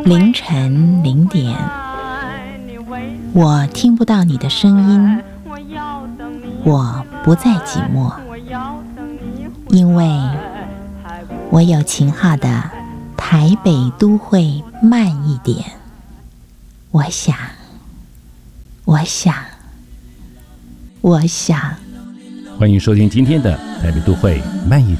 凌晨0点，我听不到你的声音，我不再寂寞，因为我有秦昊的台北都会慢一点。我想， 欢迎收听今天的台北都会慢一点。